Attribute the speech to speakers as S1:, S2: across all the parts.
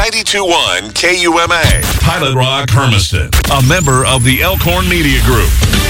S1: 92.1 KUMA.
S2: Pilot Rock Hermiston, a member of the Elkhorn Media Group.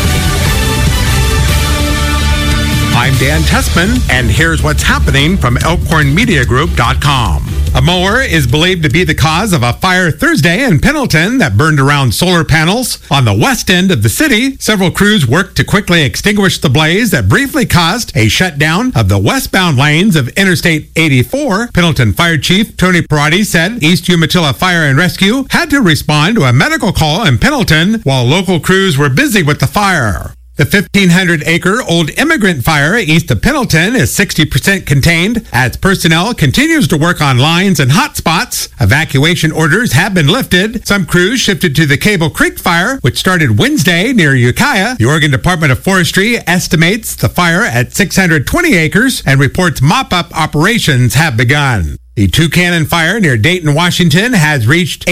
S3: I'm Dan Tessman, and here's what's happening from ElkhornMediaGroup.com. A mower is believed to be the cause of a fire Thursday in Pendleton that burned around solar panels on the west end of the city. Several crews worked to quickly extinguish the blaze that briefly caused a shutdown of the westbound lanes of Interstate 84. Pendleton Fire Chief Tony Perotti said East Umatilla Fire and Rescue had to respond to a medical call in Pendleton while local crews were busy with the fire. The 1,500-acre Old Immigrant Fire east of Pendleton is 60% contained as personnel continues to work on lines and hot spots. Evacuation orders have been lifted. Some crews shifted to the Cable Creek Fire, which started Wednesday near Ukiah. The Oregon Department of Forestry estimates the fire at 620 acres and reports mop-up operations have begun. The Two Cannon Fire near Dayton, Washington has reached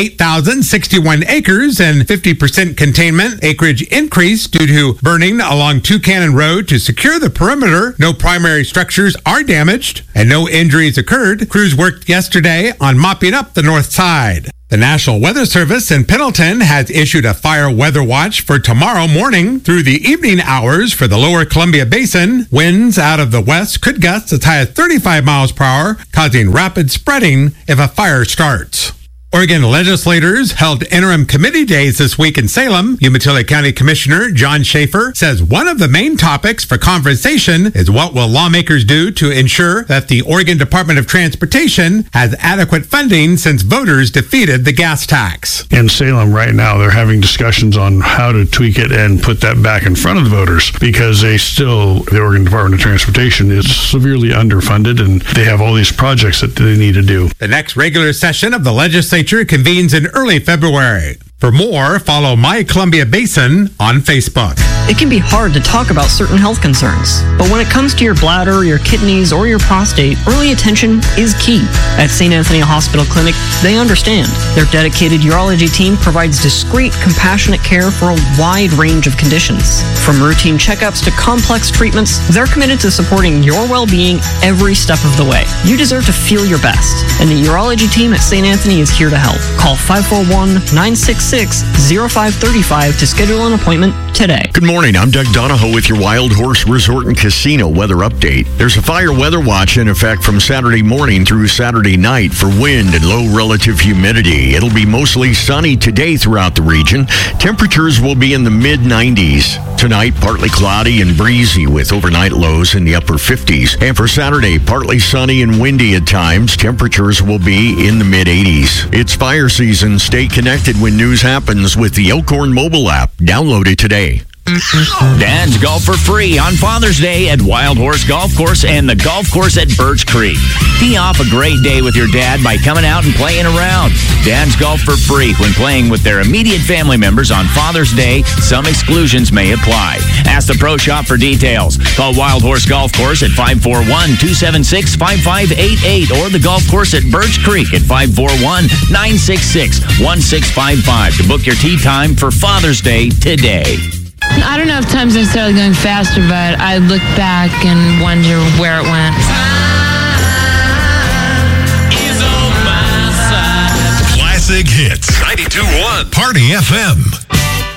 S3: 8,061 acres and 50% containment. Acreage increased due to burning along Two Cannon Road to secure the perimeter. No primary structures are damaged and no injuries occurred. Crews worked yesterday on mopping up the north side. The National Weather Service in Pendleton has issued a fire weather watch for tomorrow morning through the evening hours for the lower Columbia Basin. Winds out of the west could gust as high as 35 miles per hour, causing rapid spreading if a fire starts. Oregon legislators held interim committee days this week in Salem. Umatilla County Commissioner John Schaefer says one of the main topics for conversation is what will lawmakers do to ensure that the Oregon Department of Transportation has adequate funding since voters defeated the gas tax.
S4: In Salem right now, they're having discussions on how to tweak it and put that back in front of the voters because the Oregon Department of Transportation is severely underfunded and they have all these projects that they need to do.
S3: The next regular session of the legislature convenes in early February. For more, follow My Columbia Basin on Facebook.
S5: It can be hard to talk about certain health concerns, but when it comes to your bladder, your kidneys, or your prostate, early attention is key. At St. Anthony Hospital Clinic, they understand. Their dedicated urology team provides discreet, compassionate care for a wide range of conditions. From routine checkups to complex treatments, they're committed to supporting your well-being every step of the way. You deserve to feel your best, and the urology team at St. Anthony is here to help. Call 541-966-0535 to schedule an appointment today.
S6: Good morning. I'm Doug Donahoe with your Wild Horse Resort and Casino weather update. There's a fire weather watch in effect from Saturday morning through Saturday night for wind and low relative humidity. It'll be mostly sunny today throughout the region. Temperatures will be in the mid-90s. Tonight, partly cloudy and breezy with overnight lows in the upper 50s. And for Saturday, partly sunny and windy at times. Temperatures will be in the mid-80s. It's fire season. Stay connected when news happens with the Elkhorn mobile app. Download it today.
S7: Dad's Golf for free on Father's Day at Wild Horse Golf Course and the golf course at Birch Creek. Tee off a great day with your dad by coming out and playing around. Dad's Golf for free when playing with their immediate family members on Father's Day. Some exclusions may apply. Ask the Pro Shop for details. Call Wild Horse Golf Course at 541-276-5588 or the golf course at Birch Creek at 541-966-1655 to book your tee time for Father's Day today.
S8: I don't know if time's necessarily going faster, but I look back and wonder where it went.
S2: Classic hits. 92.1 Party FM.